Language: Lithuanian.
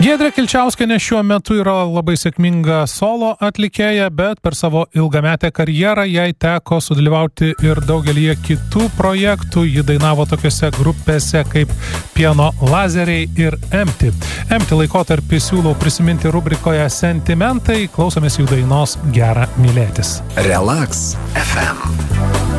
Giedrė Kilčiauskienė šiuo metu yra labai sėkminga solo atlikėja, bet per savo ilgametę karjerą jai teko sudalyvauti ir daugelį kitų projektų. Ji dainavo tokiose grupėse kaip Pieno lazeriai ir Empty. Empty laikotarpį siūlau prisiminti rubrikoje Sentimentai. Klausomės jų dainos Gera mylėtis. Relax FM.